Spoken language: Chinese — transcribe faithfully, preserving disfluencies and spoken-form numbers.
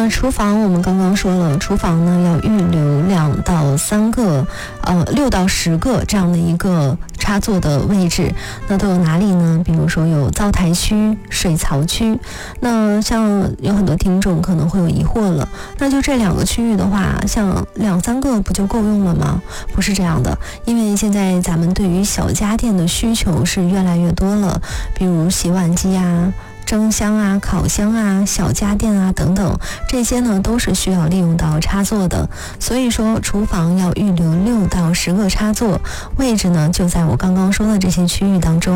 那厨房我们刚刚说了，厨房呢要预留两到三个，呃，六到十个这样的一个插座的位置。那都有哪里呢？比如说有灶台区、水槽区。那像有很多听众可能会有疑惑了，那就这两个区域的话，像两三个不就够用了吗？不是这样的，因为现在咱们对于小家电的需求是越来越多了，比如洗碗机啊、蒸箱啊、烤箱啊、小家电啊等等，这些呢都是需要利用到插座的。所以说厨房要预留六到十个插座，位置呢就在我刚刚说的这些区域当中。